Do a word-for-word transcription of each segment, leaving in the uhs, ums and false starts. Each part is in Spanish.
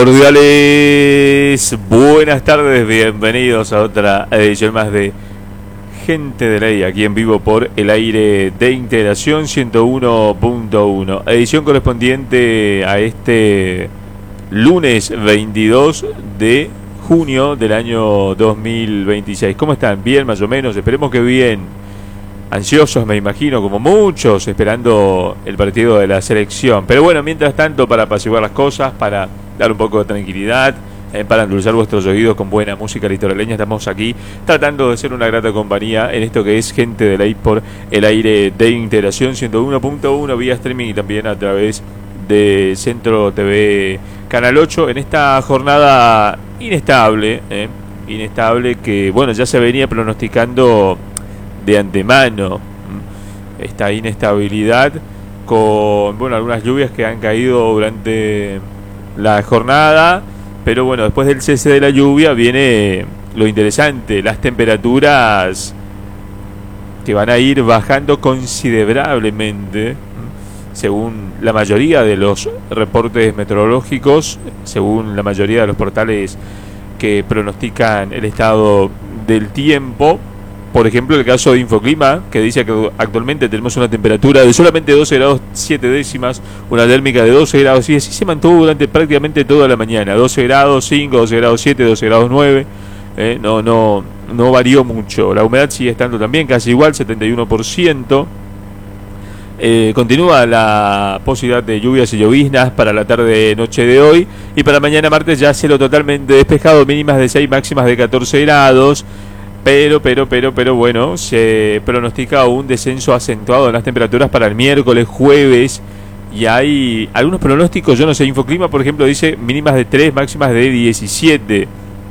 Cordiales, buenas tardes, bienvenidos a otra edición más de Gente de Ley, aquí en vivo por el aire de Integración ciento uno punto uno, edición correspondiente a este lunes veintidós de junio del año dos mil veintiséis. ¿Cómo están? ¿Bien más o menos? Esperemos que bien. Ansiosos, me imagino, como muchos, esperando el partido de la selección. Pero bueno, mientras tanto, para apaciguar las cosas, para dar un poco de tranquilidad, eh, para endulzar vuestros oídos con buena música litoraleña, estamos aquí tratando de ser una grata compañía en esto que es Gente de Ley por el aire de Integración ciento uno punto uno, vía streaming y también a través de Centro T V Canal ocho, en esta jornada inestable, eh, inestable que, bueno, ya se venía pronosticando de antemano esta inestabilidad con, bueno, algunas lluvias que han caído durante la jornada, pero bueno, después del cese de la lluvia viene lo interesante, las temperaturas que van a ir bajando considerablemente según la mayoría de los reportes meteorológicos, según la mayoría de los portales que pronostican el estado del tiempo. Por ejemplo, el caso de Infoclima, que dice que actualmente tenemos una temperatura de solamente doce grados siete décimas, una térmica de doce grados, y así se mantuvo durante prácticamente toda la mañana, doce grados cinco, doce grados siete, doce grados nueve, eh, no, no, no varió mucho. La humedad sigue estando también casi igual, setenta y uno por ciento. Eh, continúa la posibilidad de lluvias y lloviznas para la tarde-noche de hoy, y para mañana martes ya cielo totalmente despejado, mínimas de seis, máximas de catorce grados. Pero, pero, pero, pero bueno, se pronostica un descenso acentuado en las temperaturas para el miércoles, jueves. Y hay algunos pronósticos, yo no sé, Infoclima, por ejemplo, dice mínimas de tres, máximas de diecisiete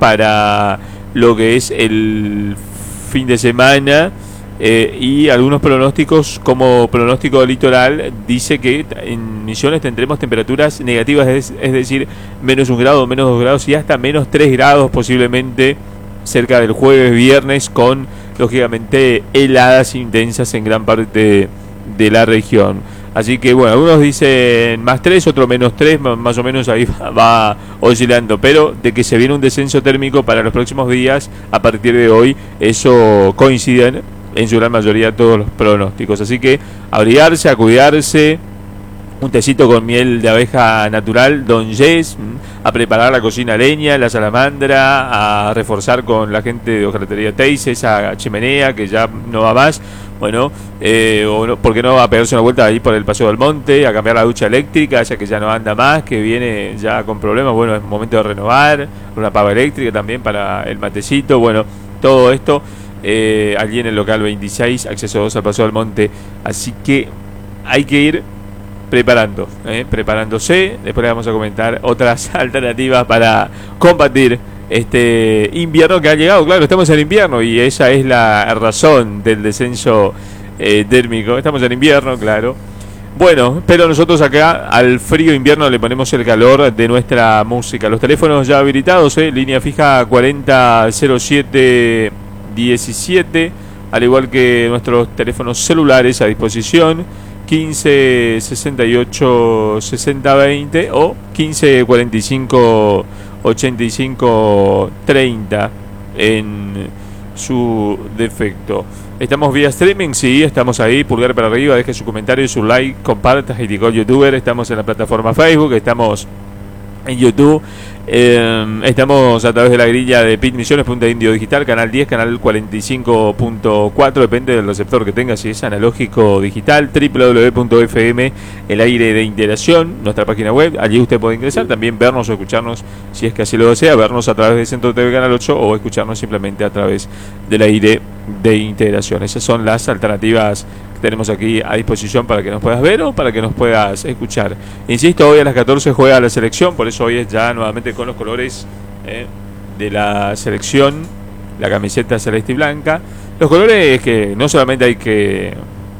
para lo que es el fin de semana. Eh, y algunos pronósticos, como pronóstico litoral, dice que en Misiones tendremos temperaturas negativas, es, es decir, menos un grado, menos dos grados y hasta menos tres grados posiblemente cerca del jueves, viernes, con lógicamente heladas intensas en gran parte de la región. Así que bueno, algunos dicen más tres, otros menos tres, más o menos ahí va, va oscilando, pero de que se viene un descenso térmico para los próximos días, a partir de hoy, eso coinciden en su gran mayoría todos los pronósticos. Así que abrigarse, a cuidarse, un tecito con miel de abeja natural, Don Jess, a preparar la cocina a leña, la salamandra, a reforzar con la gente de hojalatería Teis esa chimenea que ya no va más. Bueno, eh, o no, ¿por qué no va a pegarse una vuelta ahí por el Paseo del Monte, a cambiar la ducha eléctrica, ya que ya no anda más, que viene ya con problemas? Bueno, es momento de renovar, una pava eléctrica también para el matecito. Bueno, todo esto eh, allí en el local veintiséis, acceso dos al Paseo del Monte. Así que hay que ir preparando, eh, preparándose. Después le vamos a comentar otras alternativas para combatir este invierno que ha llegado. Claro, estamos en invierno y esa es la razón del descenso eh, térmico. Estamos en invierno, claro. Bueno, pero nosotros acá al frío invierno le ponemos el calor de nuestra música. Los teléfonos ya habilitados, eh, línea fija cuarenta cero siete diecisiete, al igual que nuestros teléfonos celulares a disposición, quince sesenta y ocho sesenta veinte o quince cuarenta y cinco ochenta y cinco treinta en su defecto. Estamos vía streaming, sí, estamos ahí, pulgar para arriba, deje su comentario, su like, comparta, criticó youtuber, estamos en la plataforma Facebook, estamos en YouTube, eh, estamos a través de la grilla de Pit Misiones, Punta Indio Digital, canal diez, canal cuarenta y cinco punto cuatro, depende del receptor que tenga, si es analógico o digital, doble u doble u doble u punto efe eme, el aire de Integración, nuestra página web, allí usted puede ingresar, también vernos o escucharnos, si es que así lo desea, vernos a través de Centro T V Canal ocho o escucharnos simplemente a través del aire de Integración. Esas son las alternativas tenemos aquí a disposición para que nos puedas ver o para que nos puedas escuchar. Insisto, hoy a las catorce juega la selección, por eso hoy es ya nuevamente con los colores eh, de la selección, la camiseta celeste y blanca. Los colores que no solamente hay que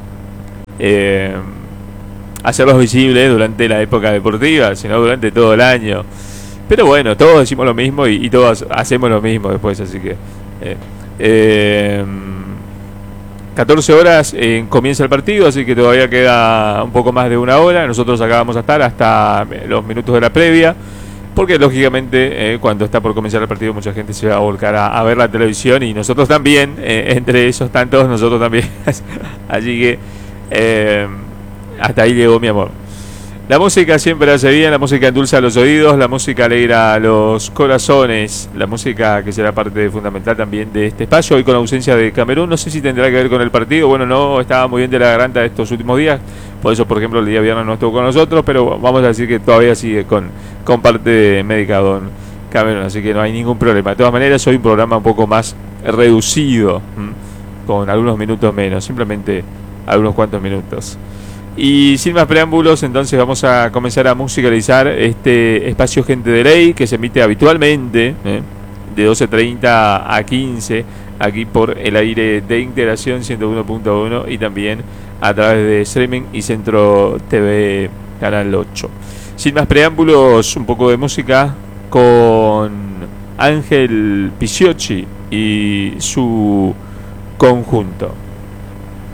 eh, hacerlos visibles durante la época deportiva, sino durante todo el año. Pero bueno, todos decimos lo mismo y, y todos hacemos lo mismo después, así que... Eh, eh, catorce horas eh, comienza el partido, así que todavía queda un poco más de una hora. Nosotros acá vamos a estar hasta los minutos de la previa. porque lógicamente eh, cuando está por comenzar el partido mucha gente se va a volcar a, a ver la televisión y nosotros también, eh, entre esos tantos nosotros también. Así que eh, hasta ahí llegó mi amor. La música siempre hace bien, la música endulza los oídos, la música alegra los corazones, la música que será parte fundamental también de este espacio. Hoy con ausencia de Camerún, no sé si tendrá que ver con el partido, bueno, no estaba muy bien de la garganta estos últimos días, por eso por ejemplo el día viernes no estuvo con nosotros, pero vamos a decir que todavía sigue con, con parte médica don Camerún, así que no hay ningún problema. De todas maneras, hoy un programa un poco más reducido, ¿m? Con algunos minutos menos, simplemente algunos cuantos minutos. Y sin más preámbulos, entonces vamos a comenzar a musicalizar este espacio Gente de Ley que se emite habitualmente ¿eh? de doce treinta a quince aquí por el aire de Integración ciento uno punto uno y también a través de streaming y Centro T V Canal ocho. Sin más preámbulos, un poco de música con Ángel Picciocchi y su conjunto.